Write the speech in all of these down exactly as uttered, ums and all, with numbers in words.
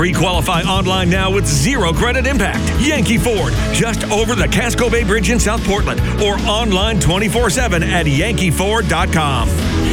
Pre-qualify online now with zero credit impact. Yankee Ford, just over the Casco Bay Bridge in South Portland, or online twenty-four seven at yankee ford dot com.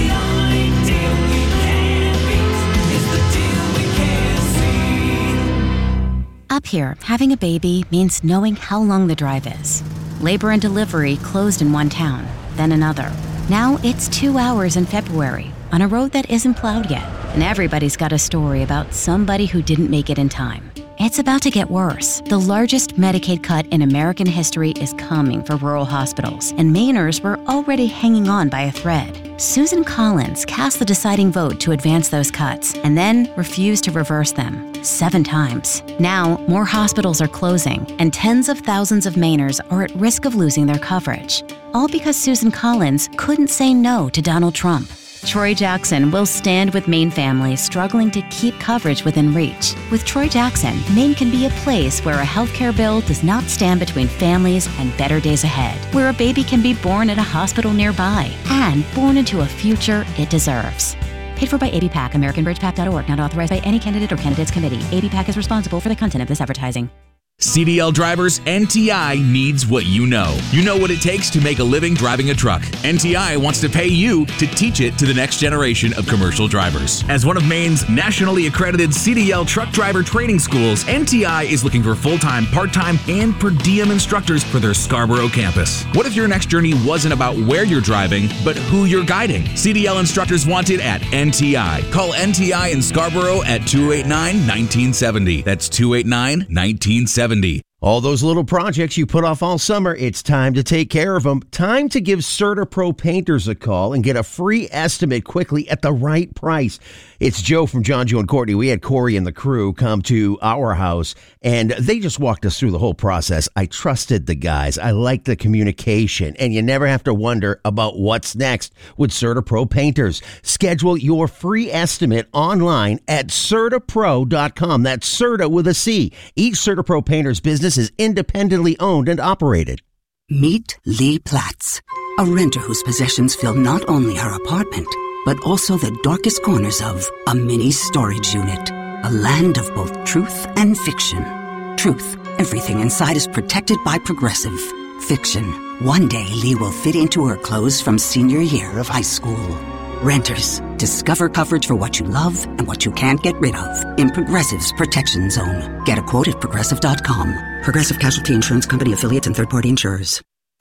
Up here, having a baby means knowing how long the drive is. Labor and delivery closed in one town, then another. Now it's two hours in February on a road that isn't plowed yet. And everybody's got a story about somebody who didn't make it in time. It's about to get worse. The largest Medicaid cut in American history is coming for rural hospitals, and Mainers were already hanging on by a thread. Susan Collins cast the deciding vote to advance those cuts, and then refused to reverse them, seven times. Now, more hospitals are closing, and tens of thousands of Mainers are at risk of losing their coverage. All because Susan Collins couldn't say no to Donald Trump. Troy Jackson will stand with Maine families struggling to keep coverage within reach. With Troy Jackson, Maine can be a place where a healthcare bill does not stand between families and better days ahead, where a baby can be born at a hospital nearby and born into a future it deserves. Paid for by A B PAC, American Bridge Pac dot org, not authorized by any candidate or candidates committee. A B PAC is responsible for the content of this advertising. C D L drivers, N T I needs what you know. You know what it takes to make a living driving a truck. N T I wants to pay you to teach it to the next generation of commercial drivers. As one of Maine's nationally accredited C D L truck driver training schools, N T I is looking for full-time, part-time, and per diem instructors for their Scarborough campus. What if your next journey wasn't about where you're driving, but who you're guiding? C D L instructors wanted at N T I. Call N T I in Scarborough at two eight nine, one nine seven zero. That's two eight nine, one nine seven zero. All those little projects you put off all summer, it's time to take care of them. Time to give CertaPro Painters a call and get a free estimate quickly at the right price. It's Joe from John, Joe, and Courtney. We had Corey and the crew come to our house, and they just walked us through the whole process. I trusted the guys. I liked the communication, and you never have to wonder about what's next with CertaPro Painters. Schedule your free estimate online at Certa Pro dot com. That's Certa with a C. Each CertaPro Painters business is independently owned and operated. Meet Lee Platts, a renter whose possessions fill not only her apartment, but also the darkest corners of a mini storage unit. A land of both truth and fiction. Truth, everything inside is protected by Progressive. Fiction, one day Lee will fit into her clothes from senior year of high school. Renters, discover coverage for what you love and what you can't get rid of in Progressive's Protection Zone. Get a quote at progressive dot com. Progressive Casualty Insurance Company affiliates and third-party insurers.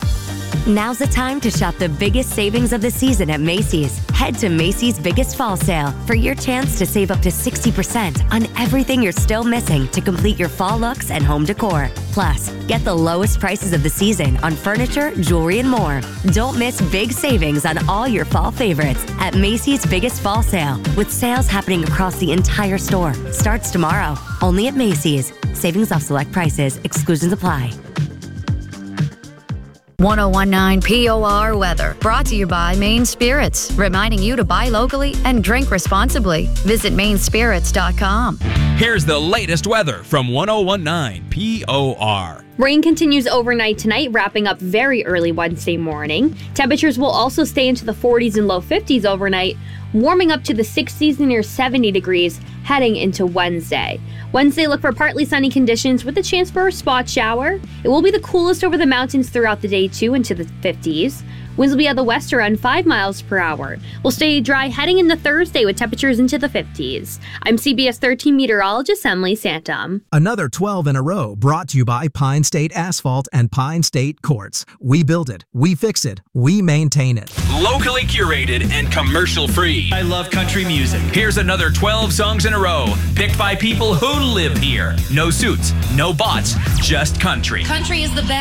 Now's the time to shop the biggest savings of the season at Macy's. Head to Macy's Biggest Fall Sale for your chance to save up to sixty percent on everything you're still missing to complete your fall looks and home decor. Plus, get the lowest prices of the season on furniture, jewelry, and more. Don't miss big savings on all your fall favorites at Macy's Biggest Fall Sale, with sales happening across the entire store. Starts tomorrow, only at Macy's. Savings off select prices. Exclusions apply. ten nineteen P O R weather. Brought to you by Maine Spirits, reminding you to buy locally and drink responsibly. Visit maine spirits dot com. Here's the latest weather from ten nineteen P O R. Rain continues overnight tonight, wrapping up very early Wednesday morning. Temperatures will also stay into the forties and low fifties overnight, warming up to the sixties and near seventy degrees heading into Wednesday. Wednesday, look for partly sunny conditions with a chance for a spot shower. It will be the coolest over the mountains throughout the day, too, into the fifties. Winds will be out the west around five miles per hour. We'll stay dry heading into Thursday with temperatures into the fifties. I'm C B S thirteen meteorologist Emily Santum. Another twelve in a row brought to you by Pine State Asphalt and Pine State Quartz. We build it, we fix it, we maintain it. Locally curated and commercial free. I love country music. Here's another twelve songs in a row, picked by people who live here. No suits, no bots, just country. Country is the best.